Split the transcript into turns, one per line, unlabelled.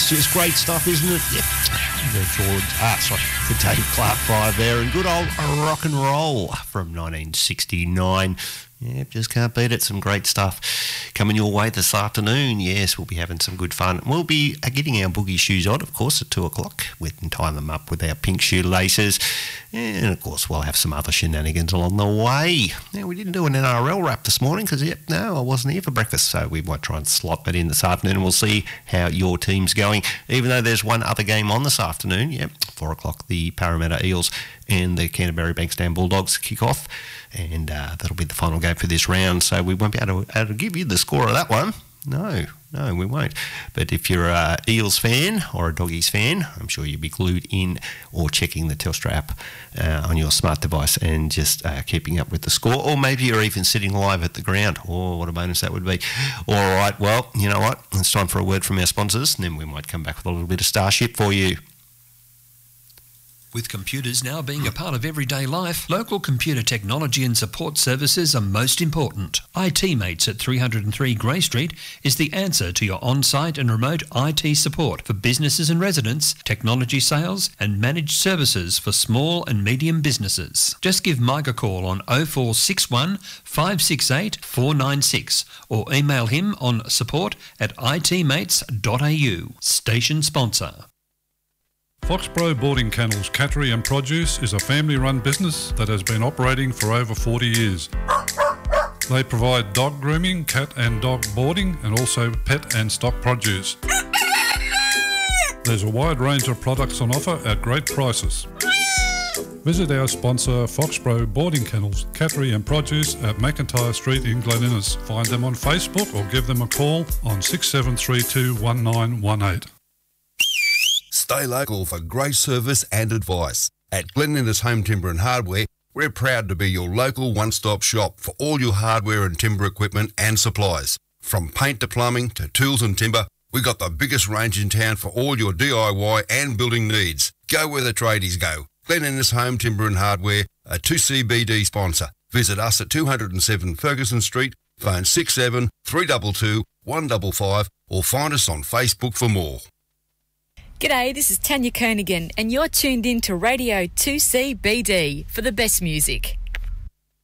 It's just great stuff, isn't it? Yep. The Dave Clark 5 there, and good old rock and roll from 1969. Yep, just can't beat it. Some great stuff coming your way this afternoon. Yes, we'll be having some good fun. We'll be getting our boogie shoes on, of course, at 2 o'clock. We can tie them up with our pink shoelaces. And, of course, we'll have some other shenanigans along the way. Now, we didn't do an NRL wrap this morning because, I wasn't here for breakfast. So we might try and slot that in this afternoon, and we'll see how your team's going. Even though there's one other game on this afternoon, 4 o'clock, the Parramatta Eels and the Canterbury Bankstown Bulldogs kick off. And that'll be the final game for this round. So we won't be able to give you the score of that one. No, we won't. But if you're a Eels fan or a Doggies fan, I'm sure you'll be glued in or checking the Telstra app on your smart device and just keeping up with the score. Or maybe you're even sitting live at the ground. Oh, what a bonus that would be. All right, well, you know what? It's time for a word from our sponsors, and then we might come back with a little bit of Starship for you.
With computers now being a part of everyday life, local computer technology and support services are most important. IT Mates at 303 Grey Street is the answer to your on-site and remote IT support for businesses and residents, technology sales and managed services for small and medium businesses. Just give Mike a call on 0461 568 496 or email him on support@itmates.au. Station sponsor.
Foxborough Boarding Kennels Cattery and Produce is a family-run business that has been operating for over 40 years. They provide dog grooming, cat and dog boarding, and also pet and stock produce. There's a wide range of products on offer at great prices. Visit our sponsor Foxborough Boarding Kennels Cattery and Produce at McIntyre Street in Glen Innes. Find them on Facebook or give them a call on 6732 1918.
Stay local for great service and advice. At Glen Innes Home Timber and Hardware, we're proud to be your local one-stop shop for all your hardware and timber equipment and supplies. From paint to plumbing to tools and timber, we've got the biggest range in town for all your DIY and building needs. Go where the tradies go. Glen Innes Home Timber and Hardware, a 2CBD sponsor. Visit us at 207 Ferguson Street, phone 67 322 155 or find us on Facebook for more.
G'day, this is Tanya Koenigan and you're tuned in to Radio 2CBD for the best music.